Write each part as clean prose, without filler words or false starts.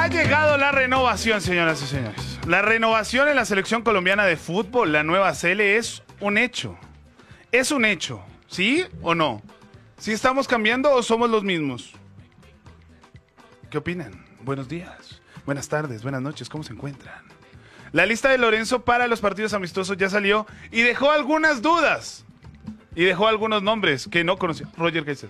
Ha llegado la renovación, señoras y señores. La renovación en la selección colombiana de fútbol, la nueva Cele, es un hecho. Es un hecho, ¿sí o no? ¿Sí estamos cambiando o somos los mismos? ¿Qué opinan? Buenos días, buenas tardes, buenas noches, ¿cómo se encuentran? La lista de Lorenzo para los partidos amistosos ya salió y dejó algunas dudas. Y dejó algunos nombres que no conocía. Roger Caicedo.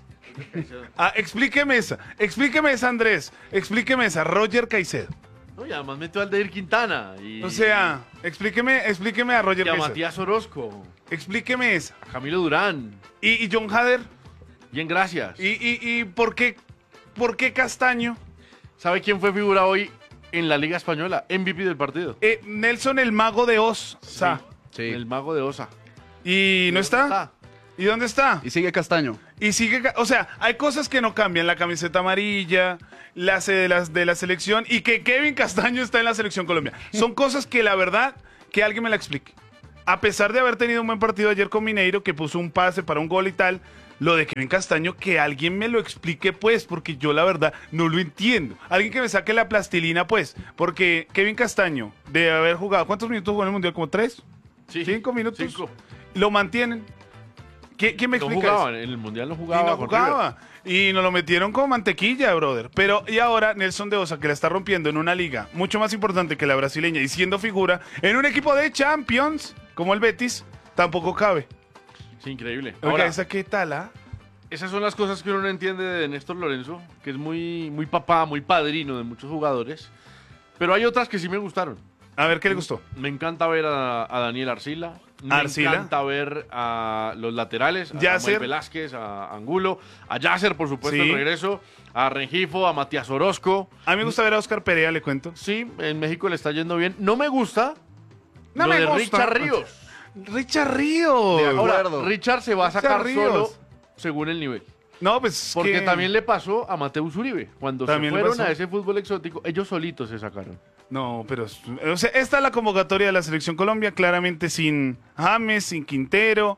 Explíqueme esa, Andrés. Explíqueme esa, Roger Caicedo. No, y además metió al Dair Quintana. O sea, explíqueme a Roger y a Caicedo. Matías Orozco. Explíqueme esa. A Camilo Durán. ¿Y John Hader? Bien, gracias. ¿Y por qué Castaño? ¿Sabe quién fue figura hoy en la Liga Española? MVP del partido. Nelson el Mago de Oz. Sí. El mago de Osa. ¿Y no está? ¿Y dónde está? Y sigue Castaño. O sea, hay cosas que no cambian. La camiseta amarilla, la sede de la selección y que Kevin Castaño está en la selección Colombia. Son cosas que la verdad, que alguien me la explique. A pesar de haber tenido un buen partido ayer con Mineiro, que puso un pase para un gol y tal, lo de Kevin Castaño, que alguien me lo explique, pues, porque yo la verdad no lo entiendo. Alguien que me saque la plastilina, pues, porque Kevin Castaño, de haber jugado, ¿cuántos minutos jugó en el Mundial? ¿Como 3? Sí, 5 minutos. 5. Lo mantienen. ¿Quién me explica No jugaba, eso? en el Mundial no jugaba. Y no jugaba. Y nos lo metieron como mantequilla, brother. Pero, y ahora Nelson de Osa, que la está rompiendo en una liga mucho más importante que la brasileña y siendo figura en un equipo de Champions, como el Betis, tampoco cabe. Sí, increíble. Oiga, Ahora, ¿esa qué tal, ah? esas son las cosas que uno no entiende de Néstor Lorenzo, que es muy, muy papá, muy padrino de muchos jugadores. Pero hay otras que sí me gustaron. A ver, ¿qué le gustó? Me encanta ver a Daniel Arcila. Me encanta ver a los laterales, a Yasser. Samuel Velázquez, a Angulo, a Yasser, por supuesto, Sí. el regreso, a Rengifo, a Matías Orozco. A mí me gusta ver a Oscar Perea, le cuento. Sí, en México le está yendo bien. No me gusta No lo me de gusta. Richard Ríos. Richard Ríos. Ahora, acuerdo. Richard se va a sacar Richard Ríos. solo según el nivel. No, pues Porque que- también le pasó a Mateus Uribe. Cuando se También le fueron pasó. a ese fútbol exótico, ellos solitos se sacaron. No, pero... O sea, esta es la convocatoria de la Selección Colombia, claramente sin James, sin Quintero,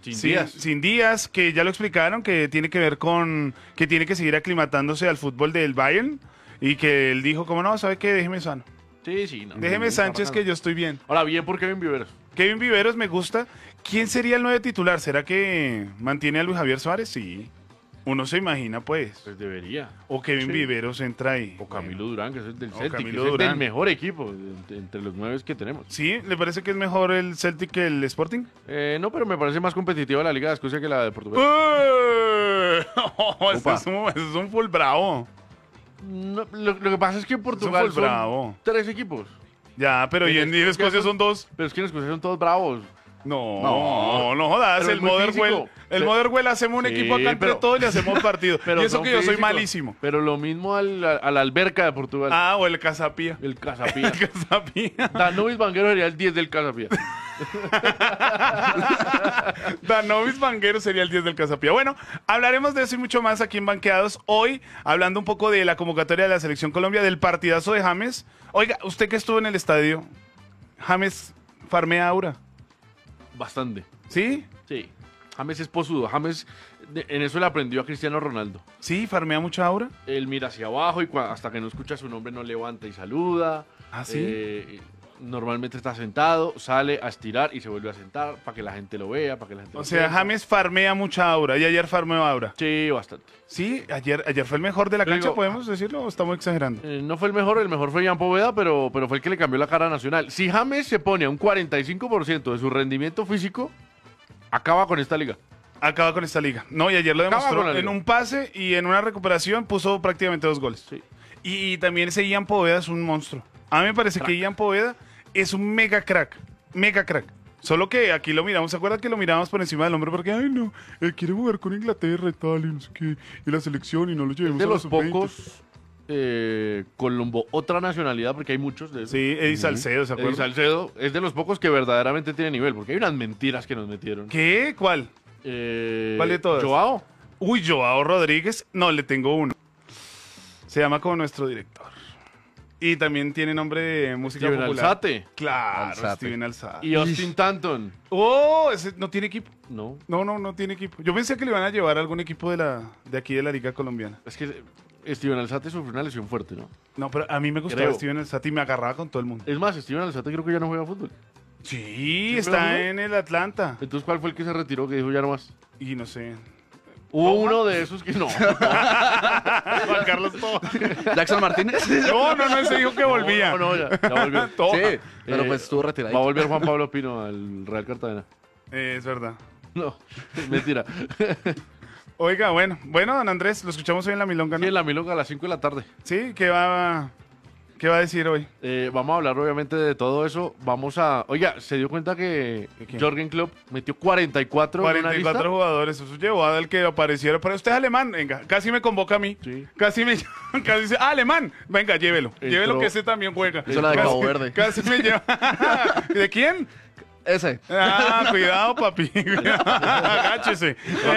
sin Díaz, que ya lo explicaron, que tiene que ver con... que tiene que seguir aclimatándose al fútbol del Bayern, y que él dijo, como no, ¿sabe qué? Déjeme sano. Sí. No, Déjeme no, Sánchez, no. que yo estoy bien. Ahora, bien por Kevin Viveros. Kevin Viveros me gusta. ¿Quién sería el nuevo titular? ¿Será que mantiene a Luis Javier Suárez? Sí. Uno se imagina, pues. Pues debería. O Kevin Sí. Viveros entra ahí. O Camilo Durán, que es el del O Celtic, que Camilo es el Durán. del mejor equipo entre los 9 que tenemos. ¿Sí? ¿Le parece que es mejor el Celtic que el Sporting? No, pero me parece más competitiva la Liga de Escocia que la de Portugal. Ese es un full bravo. No, lo que pasa es que en Portugal full son bravo. 3 equipos. Ya, pero En y en Escocia Escocia son 2. Pero es que en Escocia son todos bravos. No jodas. Pero El es muy Motherwell, físico. el Motherwell hacemos un Sí, equipo acá entre pero- todos y hacemos partido. Pero Y eso son que yo soy físicos. malísimo. Pero lo mismo a la alberca de Portugal. O el Casapía. El Casapía. El Casapía. Danovis Banguero sería el 10 del Casapía. Danovis Banguero sería el 10 del Casapía. Bueno, hablaremos de eso y mucho más aquí en Banqueados. Hoy, hablando un poco de la convocatoria de la Selección Colombia, del partidazo de James. Oiga, usted que estuvo en el estadio, James farmea aura. Bastante. ¿Sí? Sí. James es posudo. James en eso le aprendió a Cristiano Ronaldo. ¿Sí? ¿Farmea mucha aura? Él mira hacia abajo y hasta que no escucha su nombre no levanta y saluda. ¿Ah, sí? Normalmente está sentado, sale a estirar y se vuelve a sentar para que la gente lo vea, para que la gente O lo sea, sienta. James farmea mucha aura y ayer farmeó aura. Sí, bastante. Sí, ayer fue el mejor de la Pero cancha, digo, ¿podemos decirlo o estamos exagerando? No fue el mejor fue Jan Poveda, pero fue el que le cambió la cara a Nacional. Si James se pone a un 45% de su rendimiento físico, acaba con esta liga. Acaba con esta liga. No, y ayer lo Acaba con demostró la en liga. un pase y en una recuperación puso prácticamente 2 goles. Sí. Y también ese Ian Poveda es un monstruo. A mí me parece que Ian Poveda es un mega crack. Mega crack. Solo que aquí lo miramos, ¿se acuerdan que lo miramos por encima del hombro? Porque, ay no, él quiere jugar con Inglaterra y tal, y no sé qué, y la selección, y no lo llevemos De a la los sub-20. pocos, Colombo, otra nacionalidad, porque hay muchos de esos. Sí, Eddie Salcedo, ¿se Eddie acuerdan? Salcedo es de los pocos que verdaderamente tiene nivel, porque hay unas mentiras que nos metieron. ¿Qué? ¿Cuál? ¿Cuál de todas? Joao. Uy, Joao Rodríguez. No, le tengo uno. Se llama como nuestro director. Y también tiene nombre de música Steven popular. Alzate. Claro, Alzate. Steven Alzate. Y Austin Tanton. Oh, ese no tiene equipo. No. No tiene equipo. Yo pensé que le iban a llevar a algún equipo de aquí de la Liga Colombiana. Es que Steven Alzate sufrió una lesión fuerte, ¿no? No, pero a mí me gustaba Creo. Steven Alzate y me agarraba con todo el mundo. Es más, Steven Alzate creo que ya no juega fútbol. Sí, pero está jugó. en el Atlanta. Entonces, ¿cuál fue el que se retiró que dijo ya no más? Y no sé. Hubo uno de esos que no. Juan Carlos todo. Jackson Martínez. No, ese dijo que volvía. No, ya volvió. Todo. Sí, pero Eh, pues estuvo Va a retirado. volver Juan Pablo Pino al Real Cartagena. Es verdad. No, mentira. Oiga, bueno, don Andrés, lo escuchamos hoy en la Milonga, Sí, ¿no? en la Milonga a las 5 de la tarde. Sí, ¿qué va a decir hoy? Vamos a hablar obviamente de todo eso. Vamos a... Oiga, ¿se dio cuenta que qué? Jürgen Klopp metió 44 en una 44 lista? jugadores, eso llevó al que apareciera. Pero usted es alemán, venga, casi me convoca a mí. Sí. Casi dice, alemán, venga, llévelo. Entró. Llévelo que ese también juega. Hizo la de Casi- Cabo Verde. Casi me lleva. ¿De quién? Ese. Ah, cuidado, papi. Agáchese.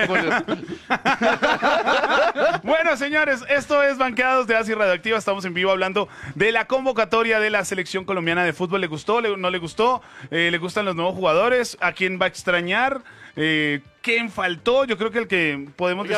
Bueno, señores, esto es Banqueados de ASI Radioactiva. Estamos en vivo hablando de la convocatoria de la selección colombiana de fútbol. ¿Le gustó? ¿No le gustó? ¿Le gustan los nuevos jugadores? ¿A quién va a extrañar? ¿Quién faltó? Yo creo que el que podemos